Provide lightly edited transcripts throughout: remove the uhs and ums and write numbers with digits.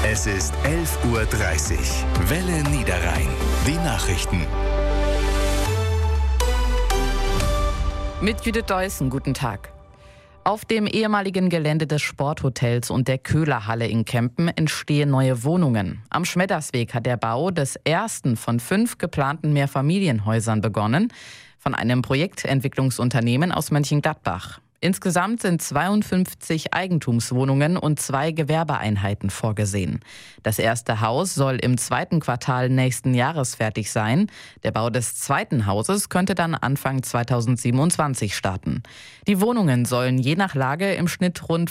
Es ist 11:30 Uhr. Welle Niederrhein. Die Nachrichten. Mit Judith Deussen, guten Tag. Auf dem ehemaligen Gelände des Sporthotels und der Köhlerhalle in Kempen entstehen neue Wohnungen. Am Schmeddersweg hat der Bau des ersten von 5 geplanten Mehrfamilienhäusern begonnen, von einem Projektentwicklungsunternehmen aus Mönchengladbach. Insgesamt sind 52 Eigentumswohnungen und 2 Gewerbeeinheiten vorgesehen. Das erste Haus soll im 2. Quartal nächsten Jahres fertig sein. Der Bau des zweiten Hauses könnte dann Anfang 2027 starten. Die Wohnungen sollen je nach Lage im Schnitt rund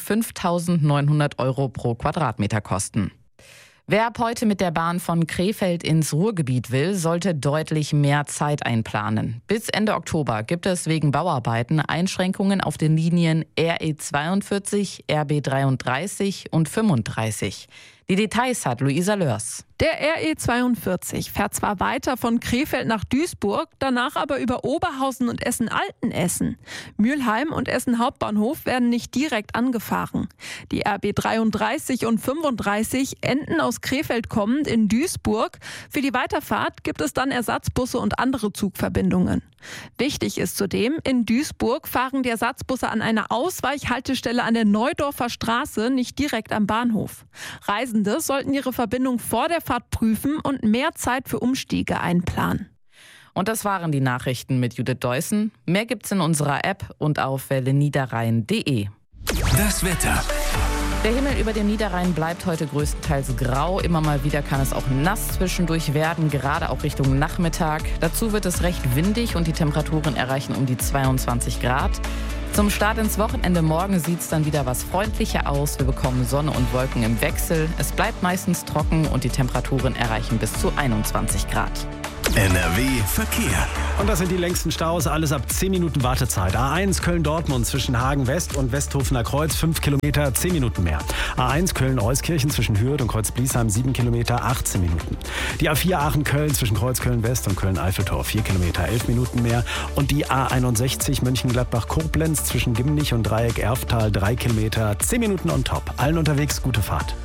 5.900 € pro Quadratmeter kosten. Wer ab heute mit der Bahn von Krefeld ins Ruhrgebiet will, sollte deutlich mehr Zeit einplanen. Bis Ende Oktober gibt es wegen Bauarbeiten Einschränkungen auf den Linien RE 42, RB 33 und 35. Die Details hat Luisa Lörs. Der RE 42 fährt zwar weiter von Krefeld nach Duisburg, danach aber über Oberhausen und Essen-Altenessen. Mülheim und Essen Hauptbahnhof werden nicht direkt angefahren. Die RB 33 und 35 enden aus Krefeld kommend in Duisburg. Für die Weiterfahrt gibt es dann Ersatzbusse und andere Zugverbindungen. Wichtig ist zudem, in Duisburg fahren die Ersatzbusse an einer Ausweichhaltestelle an der Neudorfer Straße, nicht direkt am Bahnhof. Reisende sollten ihre Verbindung vor der Fahrt prüfen und mehr Zeit für Umstiege einplanen. Und das waren die Nachrichten mit Judith Deussen. Mehr gibt's in unserer App und auf welleniederrhein.de. Das Wetter. Der Himmel über dem Niederrhein bleibt heute größtenteils grau. Immer mal wieder kann es auch nass zwischendurch werden, gerade auch Richtung Nachmittag. Dazu wird es recht windig und die Temperaturen erreichen um die 22 Grad. Zum Start ins Wochenende morgen sieht es dann wieder was freundlicher aus. Wir bekommen Sonne und Wolken im Wechsel. Es bleibt meistens trocken und die Temperaturen erreichen bis zu 21 Grad. NRW Verkehr. Und das sind die längsten Staus, alles ab 10 Minuten Wartezeit. A1 Köln-Dortmund zwischen Hagen West und Westhofener Kreuz 5 Kilometer, 10 Minuten mehr. A1 Köln-Euskirchen zwischen Hürth und Kreuz-Bliesheim 7 Kilometer, 18 Minuten. Die A4 Aachen-Köln zwischen Kreuz-Köln-West und Köln-Eiffeltor 4 Kilometer, 11 Minuten mehr. Und die A61 Mönchengladbach-Koblenz zwischen Gimnich und Dreieck-Erftal 3 Kilometer, 10 Minuten on top. Allen unterwegs gute Fahrt.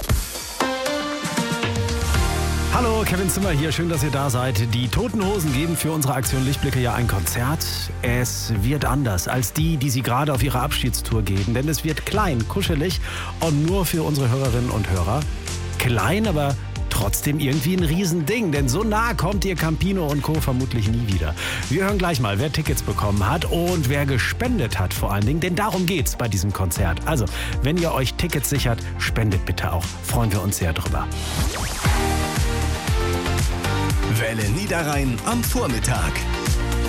Hallo, Kevin Zimmer hier, schön, dass ihr da seid. Die Toten Hosen geben für unsere Aktion Lichtblicke ja ein Konzert. Es wird anders als die sie gerade auf ihrer Abschiedstour geben, denn es wird klein, kuschelig und nur für unsere Hörerinnen und Hörer. Klein, aber trotzdem irgendwie ein Riesending, denn so nah kommt ihr Campino und Co. vermutlich nie wieder. Wir hören gleich mal, wer Tickets bekommen hat und wer gespendet hat vor allen Dingen, denn darum geht's bei diesem Konzert. Also, wenn ihr euch Tickets sichert, spendet bitte auch. Freuen wir uns sehr drüber. Welle Niederrhein am Vormittag.